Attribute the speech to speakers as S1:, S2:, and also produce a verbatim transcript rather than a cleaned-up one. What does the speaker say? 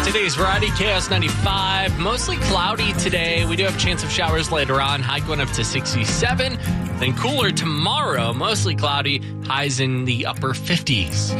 S1: Today's Variety K S ninety-five. Mostly cloudy today. We do have a chance of showers later on. High going up to sixty-seven. Then cooler tomorrow. Mostly cloudy. Highs in the upper fifties.